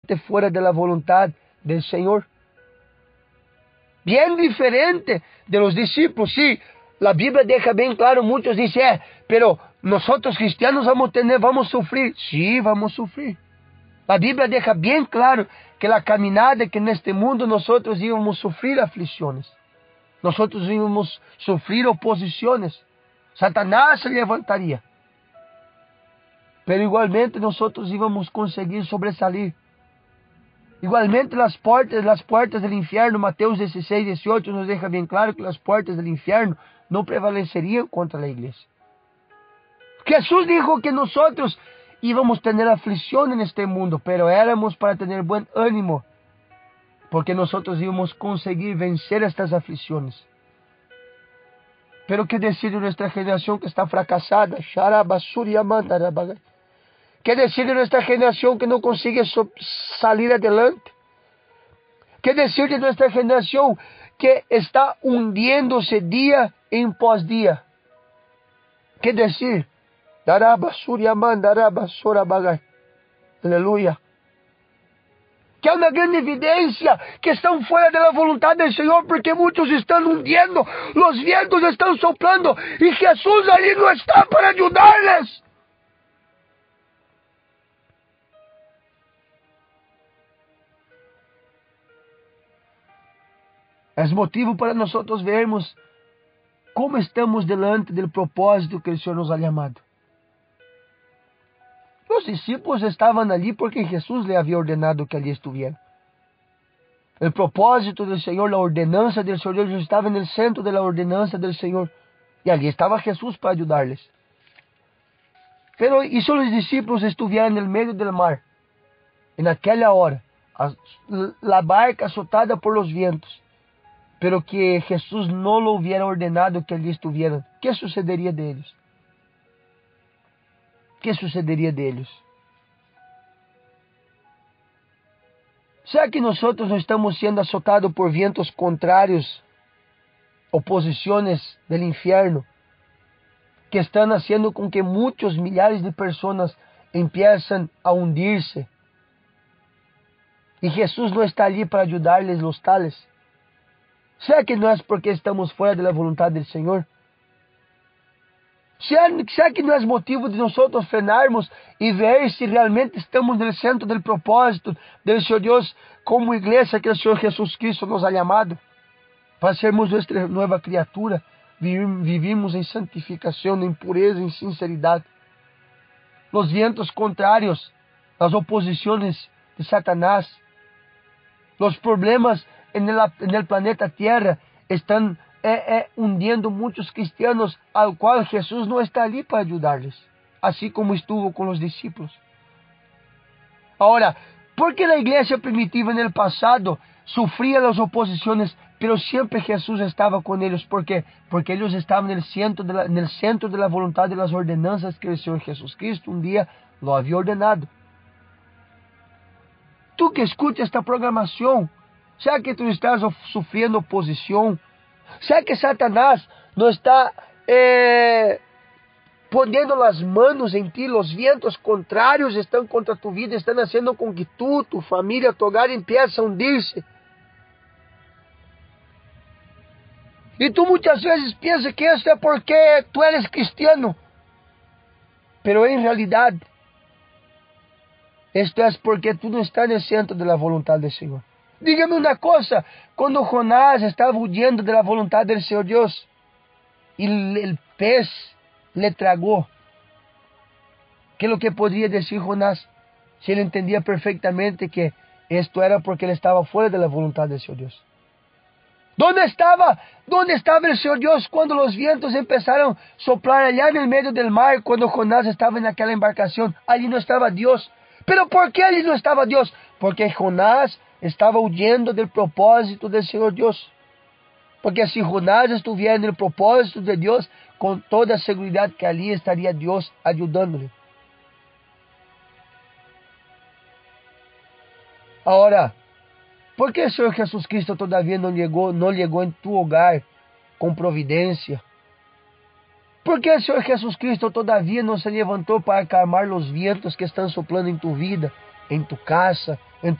totalmente fuera de la voluntad del Señor. Bien diferente de los discípulos. Sí, la Biblia deja bien claro, muchos dicen, pero nosotros cristianos vamos a sufrir. Sí, vamos a sufrir. La Biblia deja bien claro que la caminada que en este mundo nosotros íbamos a sufrir aflicciones. Nosotros íbamos a sufrir oposiciones. Satanás se levantaría. Pero igualmente nosotros íbamos a conseguir sobresalir. Igualmente las puertas del infierno, Mateus 16, 18 nos deja bien claro que las puertas del infierno no prevalecerían contra la iglesia. Jesús dijo que nosotros íbamos a tener aflicción en este mundo, pero éramos para tener buen ánimo, porque nosotros íbamos a conseguir vencer estas aflicciones. Pero ¿qué decir de nuestra generación que está fracasada? ¿Qué decir de nuestra generación que no consigue salir adelante? ¿Qué decir de nuestra generación que está hundiéndose día en pos día? ¿Qué decir? Aleluya. Que hay una gran evidencia que están fuera de la voluntad del Señor, porque muchos están hundiendo, los vientos están soplando y Jesús allí no está para ayudarles. Es motivo para nosotros vermos cómo estamos delante del propósito que el Señor nos ha llamado. Los discípulos estaban allí porque Jesús le había ordenado que allí estuvieran. El propósito del Señor, la ordenanza del Señor, ellos estaban en el centro de la ordenanza del Señor. Y allí estaba Jesús para ayudarles. Pero ¿y si los discípulos estuvieran en el medio del mar? En aquella hora, la barca azotada por los vientos, pero que Jesús no lo hubiera ordenado que allí estuvieran, ¿qué sucedería de ellos? ¿Qué sucedería de ellos? ¿Será que nosotros no estamos siendo azotados por vientos contrarios, oposiciones del infierno, que están haciendo con que muchos millares de personas empiecen a hundirse? Y Jesús no está allí para ayudarles los tales. ¿Será que no es porque estamos fuera de la voluntad del Señor? ¿Será que no es motivo de nosotros frenarmos y ver si realmente estamos en el centro del propósito del Señor Dios como iglesia que el Señor Jesús Cristo nos ha llamado? Para sermos nuestra nueva criatura, vivimos en santificación, en pureza, en sinceridad. Los vientos contrarios, las oposiciones de Satanás, los problemas en el planeta Tierra están hundiendo muchos cristianos al cual Jesús no está allí para ayudarles, así como estuvo con los discípulos. Ahora, ¿por qué la iglesia primitiva en el pasado sufría las oposiciones, pero siempre Jesús estaba con ellos? ¿Por qué? Porque ellos estaban en el centro de la voluntad de las ordenanzas que el Señor Jesús Cristo un día lo había ordenado. Tú que escuchas esta programación, ¿será que tú estás sufriendo oposición? ¿Será que Satanás no está poniendo las manos en ti? Los vientos contrarios están contra tu vida, están haciendo con que tú, tu familia, tu hogar empiece a hundirse. Y tú muchas veces piensas que esto es porque tú eres cristiano. Pero en realidad, esto es porque tú no estás en el centro de la voluntad del Señor. Dígame una cosa, cuando Jonás estaba huyendo de la voluntad del Señor Dios y el pez le tragó, ¿qué es lo que podría decir Jonás? Si él entendía perfectamente que esto era porque él estaba fuera de la voluntad del Señor Dios. ¿Dónde estaba el Señor Dios cuando los vientos empezaron a soplar allá en el medio del mar, cuando Jonás estaba en aquella embarcación? Allí no estaba Dios. ¿Pero por qué allí no estaba Dios? Porque Jonás estaba huyendo del propósito del Señor Dios. Porque si Jonás estuviera en el propósito de Dios, con toda seguridad que allí estaría Dios ayudándole. Ahora, ¿por qué el Señor Jesús Cristo todavía no llegó en tu hogar con providencia? ¿Por qué el Señor Jesús Cristo todavía no se levantó para calmar los vientos que están soplando en tu vida, en tu casa,